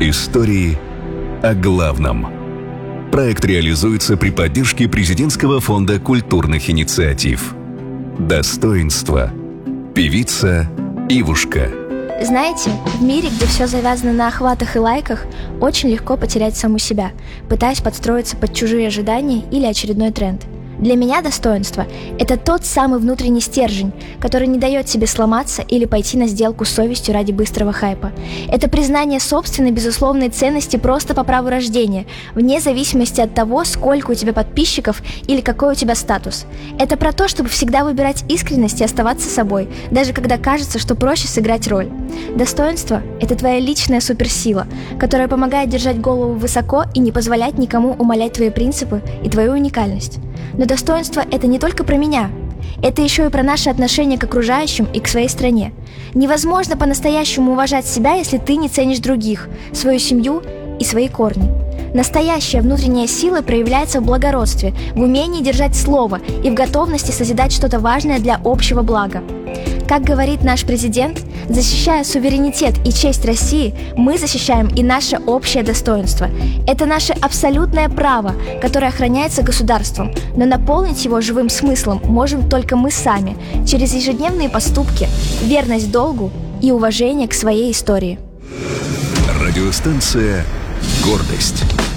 Истории о главном. Проект реализуется при поддержке Президентского фонда культурных инициатив. Достоинство. Певица Ивушка. Знаете, в мире, где все завязано на охватах и лайках, очень легко потерять саму себя, пытаясь подстроиться под чужие ожидания или очередной тренд. Для меня достоинство – это тот самый внутренний стержень, который не дает себе сломаться или пойти на сделку с совестью ради быстрого хайпа. Это признание собственной безусловной ценности просто по праву рождения, вне зависимости от того, сколько у тебя подписчиков или какой у тебя статус. Это про то, чтобы всегда выбирать искренность и оставаться собой, даже когда кажется, что проще сыграть роль. Достоинство – это твоя личная суперсила, которая помогает держать голову высоко и не позволять никому умалять твои принципы и твою уникальность. Но достоинство – это не только про меня. Это еще и про наши отношения к окружающим и к своей стране. Невозможно по-настоящему уважать себя, если ты не ценишь других, свою семью и свои корни. Настоящая внутренняя сила проявляется в благородстве, в умении держать слово и в готовности созидать что-то важное для общего блага. Как говорит наш президент, защищая суверенитет и честь России, мы защищаем и наше общее достоинство. Это наше абсолютное право, которое охраняется государством, но наполнить его живым смыслом можем только мы сами, через ежедневные поступки, верность долгу и уважение к своей истории. Радиостанция «Гордость».